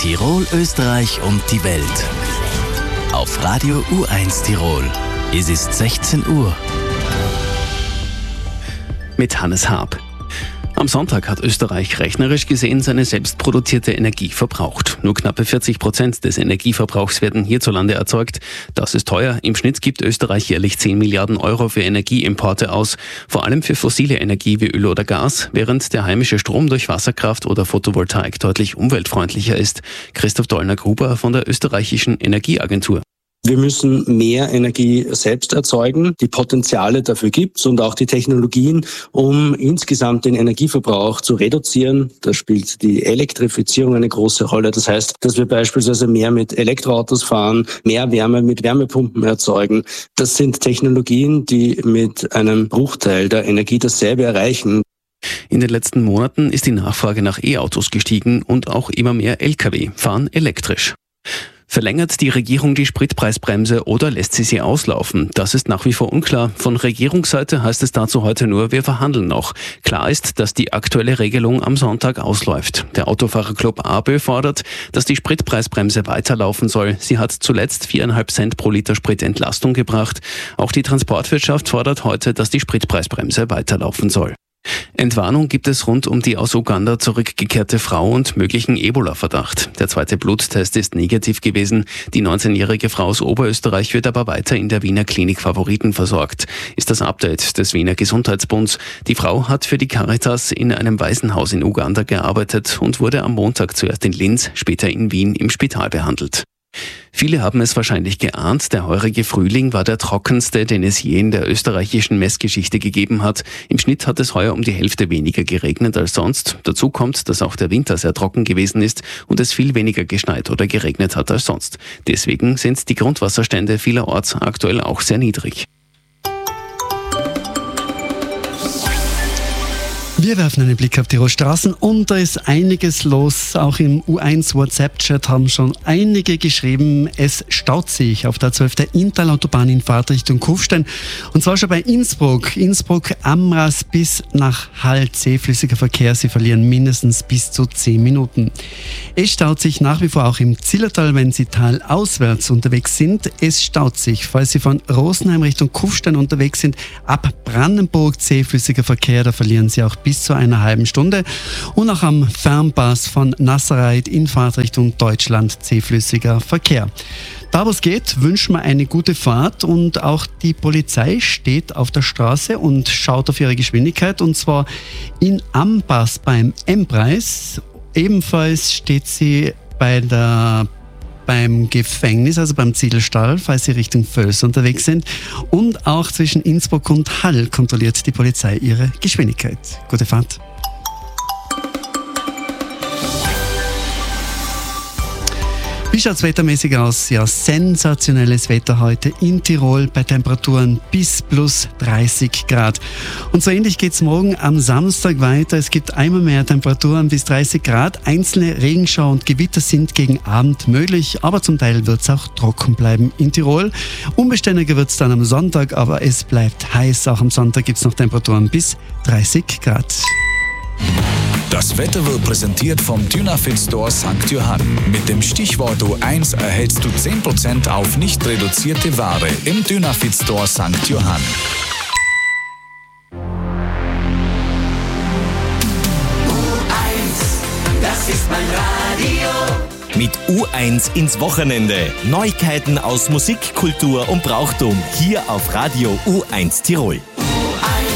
Tirol, Österreich und die Welt. Auf Radio U1 Tirol. Es ist 16 Uhr. Mit Hannes Haab. Am Sonntag hat Österreich rechnerisch gesehen seine selbstproduzierte Energie verbraucht. Nur knappe 40% des Energieverbrauchs werden hierzulande erzeugt. Das ist teuer. Im Schnitt gibt Österreich jährlich 10 Milliarden Euro für Energieimporte aus. Vor allem für fossile Energie wie Öl oder Gas, während der heimische Strom durch Wasserkraft oder Photovoltaik deutlich umweltfreundlicher ist. Christoph Dollner-Gruber von der österreichischen Energieagentur. Wir müssen mehr Energie selbst erzeugen. Die Potenziale dafür gibt's und auch die Technologien, um insgesamt den Energieverbrauch zu reduzieren. Da spielt die Elektrifizierung eine große Rolle. Das heißt, dass wir beispielsweise mehr mit Elektroautos fahren, mehr Wärme mit Wärmepumpen erzeugen. Das sind Technologien, die mit einem Bruchteil der Energie dasselbe erreichen. In den letzten Monaten ist die Nachfrage nach E-Autos gestiegen und auch immer mehr Lkw fahren elektrisch. Verlängert die Regierung die Spritpreisbremse oder lässt sie auslaufen? Das ist nach wie vor unklar. Von Regierungsseite heißt es dazu heute nur, wir verhandeln noch. Klar ist, dass die aktuelle Regelung am Sonntag ausläuft. Der Autofahrerclub ABÖ fordert, dass die Spritpreisbremse weiterlaufen soll. Sie hat zuletzt 4,5 Cent pro Liter Sprit Entlastung gebracht. Auch die Transportwirtschaft fordert heute, dass die Spritpreisbremse weiterlaufen soll. Entwarnung gibt es rund um die aus Uganda zurückgekehrte Frau und möglichen Ebola-Verdacht. Der zweite Bluttest ist negativ gewesen. Die 19-jährige Frau aus Oberösterreich wird aber weiter in der Wiener Klinik Favoriten versorgt, ist das Update des Wiener Gesundheitsbunds. Die Frau hat für die Caritas in einem Waisenhaus in Uganda gearbeitet und wurde am Montag zuerst in Linz, später in Wien im Spital behandelt. Viele haben es wahrscheinlich geahnt, der heurige Frühling war der trockenste, den es je in der österreichischen Messgeschichte gegeben hat. Im Schnitt hat es heuer um die Hälfte weniger geregnet als sonst. Dazu kommt, dass auch der Winter sehr trocken gewesen ist und es viel weniger geschneit oder geregnet hat als sonst. Deswegen sind die Grundwasserstände vielerorts aktuell auch sehr niedrig. Wir werfen einen Blick auf Tirol Straßen und da ist einiges los. Auch im U1 WhatsApp-Chat haben schon einige geschrieben, es staut sich auf der 12. Inntal-Autobahn in Fahrtrichtung Kufstein. Und zwar schon bei Innsbruck. Innsbruck-Amras bis nach Hall zähflüssiger Verkehr. Sie verlieren mindestens bis zu 10 Minuten. Es staut sich nach wie vor auch im Zillertal, wenn Sie talauswärts unterwegs sind. Es staut sich, falls Sie von Rosenheim Richtung Kufstein unterwegs sind, ab Brandenburg zähflüssiger Verkehr. Da verlieren Sie auch bis zu einer halben Stunde. Und auch am Fernpass von Nasserreit in Fahrtrichtung Deutschland zähflüssiger Verkehr. Da wo es geht, wünschen wir eine gute Fahrt und auch die Polizei steht auf der Straße und schaut auf ihre Geschwindigkeit und zwar in Ampas beim M-Preis. Ebenfalls steht sie beim Gefängnis, also beim Ziedelstall, falls Sie Richtung Völs unterwegs sind. Und auch zwischen Innsbruck und Hall kontrolliert die Polizei ihre Geschwindigkeit. Gute Fahrt. Wie schaut es wettermäßig aus? Ja, sensationelles Wetter heute in Tirol bei Temperaturen bis plus 30 Grad. Und so ähnlich geht es morgen am Samstag weiter. Es gibt einmal mehr Temperaturen bis 30 Grad. Einzelne Regenschauer und Gewitter sind gegen Abend möglich, aber zum Teil wird es auch trocken bleiben in Tirol. Unbeständiger wird es dann am Sonntag, aber es bleibt heiß. Auch am Sonntag gibt es noch Temperaturen bis 30 Grad. Das Wetter wird präsentiert vom Dynafit Store St. Johann. Mit dem Stichwort U1 erhältst du 10% auf nicht reduzierte Ware im Dynafit Store St. Johann. U1, das ist mein Radio. Mit U1 ins Wochenende. Neuigkeiten aus Musik, Kultur und Brauchtum. Hier auf Radio U1 Tirol.